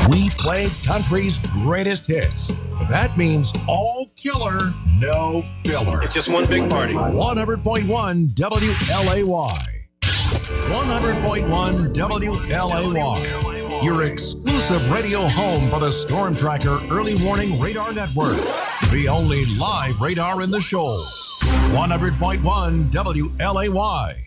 We play country's greatest hits. That means all killer, no filler. It's just one big party. 100.1 WLAY. 100.1 WLAY. Your exclusive radio home for the Storm Tracker Early Warning Radar Network. The only live radar in the shoals. 100.1 WLAY.